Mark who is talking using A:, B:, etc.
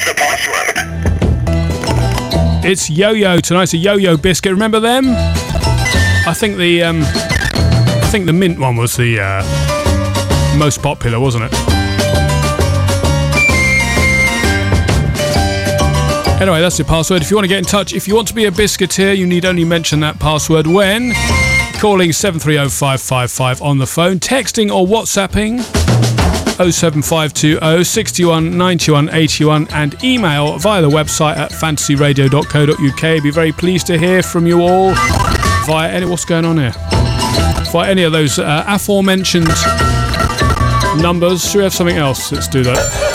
A: the password?
B: It's Yo-Yo. Tonight's a Yo-Yo biscuit. Remember them? I think the mint one was the most popular, wasn't it? Anyway, that's your password. If you want to get in touch, if you want to be a biscuiteer, you need only mention that password when calling 730555 on the phone, texting or WhatsApping 07520 61 91 81, and email via the website at fantasyradio.co.uk. Be very pleased to hear from you all via any... What's going on here? Via any of those aforementioned numbers. Should we have something else? Let's do that.